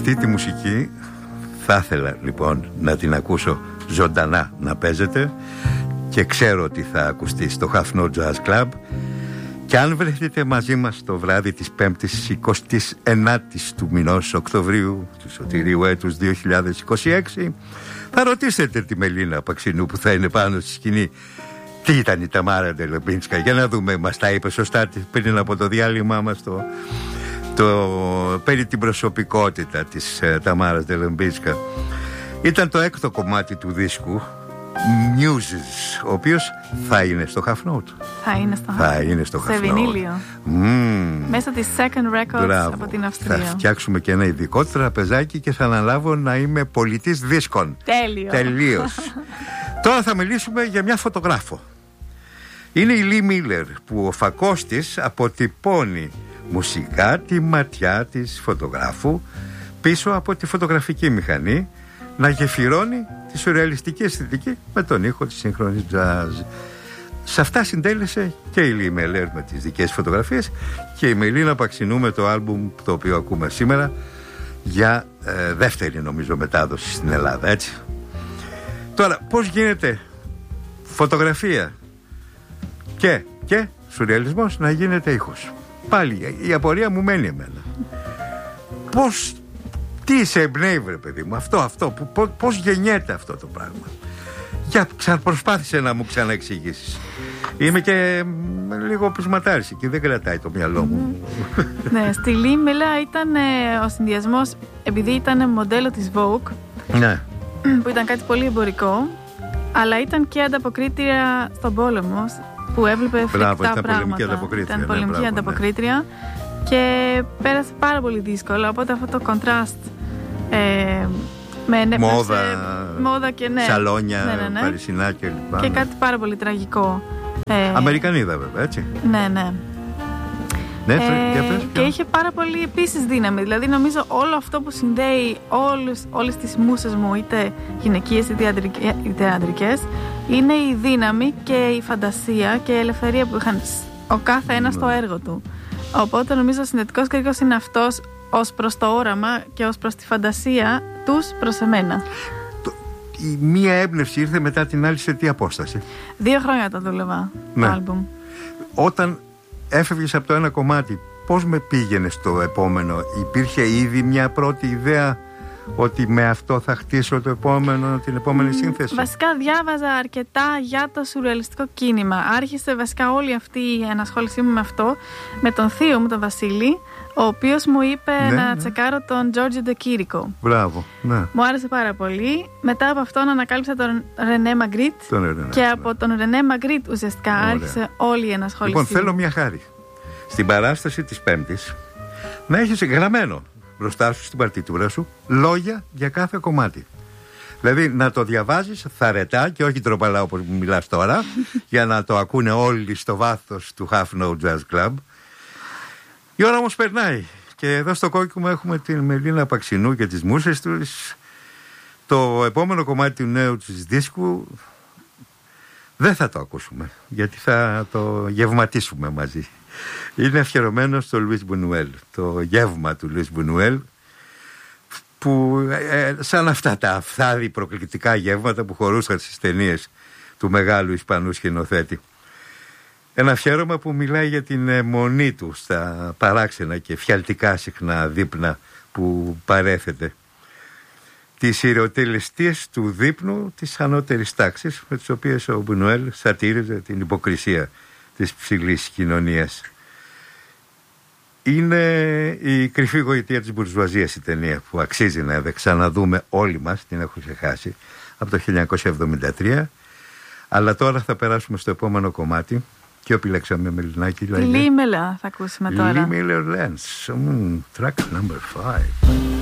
Αυτή τη μουσική θα ήθελα λοιπόν να την ακούσω ζωντανά να παίζεται και ξέρω ότι θα ακουστεί στο Half Note Jazz Club. Και αν βρεθείτε μαζί μας το βράδυ της 5ης 29ης του μηνός Οκτωβρίου του σωτηρίου έτους 2026, θα ρωτήσετε τη Μελίνα Παξινού που θα είναι πάνω στη σκηνή τι ήταν η Ταμάρα Ντελεμπίνσκα. Για να δούμε, μας τα είπε σωστά πριν από το διάλειμμα μας περί την προσωπικότητα της Ταμάρας Ντελεμπίνσκα. Ήταν το έκτο κομμάτι του δίσκου Muses, ο οποίος θα είναι στο Half Note. Θα είναι στο Half Note. Σε βινίλιο. Μέσα της Second Records. Μπράβο. Από την Αυστρία. Θα φτιάξουμε και ένα ειδικό τραπεζάκι και θα αναλάβω να είμαι πολιτής δίσκων. Τελείως. Τώρα θα μιλήσουμε για μια φωτογράφο. Είναι η Λι Μίλλερ, που ο φακός της αποτυπώνει μουσικά τη ματιά της φωτογράφου πίσω από τη φωτογραφική μηχανή να γεφυρώνει τη σουρεαλιστική αισθητική με τον ήχο της σύγχρονης jazz. Σε αυτά συντέλεσε και η Λι Μίλλερ με τις δικές φωτογραφίες και η Μελίνα Παξινού με το άλμπουμ το οποίο ακούμε σήμερα για δεύτερη νομίζω μετάδοση στην Ελλάδα, έτσι. Τώρα πώς γίνεται φωτογραφία και σουρεαλισμός να γίνεται ήχος? Πάλι η απορία μου μένει εμένα. Τι σε εμπνέει, βρε παιδί μου, αυτό πώς γεννιέται αυτό το πράγμα? Για προσπάθησε να μου ξαναεξηγήσεις. Είμαι και λίγο πεισματάρης και δεν κρατάει το μυαλό μου. Ναι, στη Λι Μίλλερ ήταν ο συνδυασμός, επειδή ήταν μοντέλο της Vogue, ναι, που ήταν κάτι πολύ εμπορικό, αλλά ήταν και ανταποκρίτρια στον πόλεμο, που έβλεπε φρικτά πράγματα. Ήταν πολεμική ανταποκρίτρια και πέρασε πάρα πολύ δύσκολα, οπότε αυτό το κοντράστ με μόδα και σαλόνια, παρισινά κλπ. Και κάτι πάρα πολύ τραγικό. Αμερικανίδα βέβαια, έτσι. Ναι. Και είχε πάρα πολύ επίσης δύναμη. Δηλαδή νομίζω όλο αυτό που συνδέει όλες τις μούσες μου, είτε γυναικείες είτε αντρικές, είναι η δύναμη και η φαντασία και η ελευθερία που είχαν ο κάθε ένας στο έργο του. Οπότε νομίζω ο συνδετικός κρίκος είναι αυτός ως προς το όραμα και ως προς τη φαντασία τους προς εμένα. Η μία έμπνευση ήρθε μετά την άλλη σε τι απόσταση? 2 χρόνια το δούλευα το άλμπουμ. Όταν έφευγες από το ένα κομμάτι, πώς με πήγαινε στο επόμενο? Υπήρχε ήδη μια πρώτη ιδέα ότι με αυτό θα χτίσω το επόμενο, την επόμενη σύνθεση? Βασικά διάβαζα αρκετά για το σουρεαλιστικό κίνημα. Άρχισε βασικά όλη αυτή η ενασχόλησή μου με αυτό, με τον θείο μου, τον Βασίλη, ο οποίος μου είπε να τσεκάρω τον Giorgio De Chirico. Μπράβο, ναι. Μου άρεσε πάρα πολύ. Μετά από αυτόν ανακάλυψα τον René Magritte και από τον René Magritte ουσιαστικά άρχισε όλη η ενασχόληση. Λοιπόν, θέλω μια χάρη. Στην παράσταση της Πέμπτης να έχεις γραμμένο μπροστά σου στην παρτιτούρα σου λόγια για κάθε κομμάτι. Δηλαδή να το διαβάζεις θαρετά και όχι τροπαλά όπως μου μιλάς τώρα, για να το ακούνε όλοι στο βάθος του Half Note Jazz Club. Η ώρα όμως περνάει και εδώ στο κόκκινο έχουμε την Μελίνα Παξινού και τις μούσες τους. Το επόμενο κομμάτι του νέου της δίσκου δεν θα το ακούσουμε, γιατί θα το γευματίσουμε μαζί. Είναι αφιερωμένο στο Λουίς Μπουνουέλ, το γεύμα του Λουίς Μπουνουέλ, που σαν αυτά τα αυθάδη προκλητικά γεύματα που χωρούσαν στις ταινίες του μεγάλου Ισπανού σκηνοθέτη. Ένα αφιέρωμα που μιλάει για την αιμονή του στα παράξενα και φιαλτικά συχνά δείπνα που παρέθεται. Τις ηρωτελεστίες του δείπνου της ανώτερης τάξης, με τις οποίες ο Μπουνουέλ σατήριζε την υποκρισία της ψηλής κοινωνίας. Είναι η κρυφή γοητεία της μπουρζουαζίας η ταινία που αξίζει να ξαναδούμε όλοι μας, την έχω ξεχάσει, από το 1973. Αλλά τώρα θα περάσουμε στο επόμενο κομμάτι. Και επιλέξαμε με Λινάκη. Τη Λι Μίλλερ θα ακούσουμε τώρα. Λι Μίλλερ Lens, track number 5.